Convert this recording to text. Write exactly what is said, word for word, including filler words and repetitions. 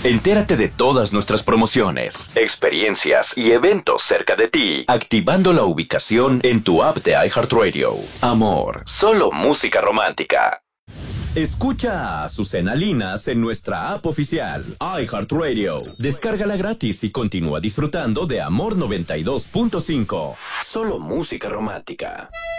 Entérate de todas nuestras promociones, experiencias y eventos cerca de ti, activando la ubicación en tu app de iHeartRadio. Amor, solo música romántica. Escucha a Azucena Linas en nuestra app oficial, iHeartRadio. Descárgala gratis y continúa disfrutando de Amor noventa y dos punto cinco. Solo música romántica.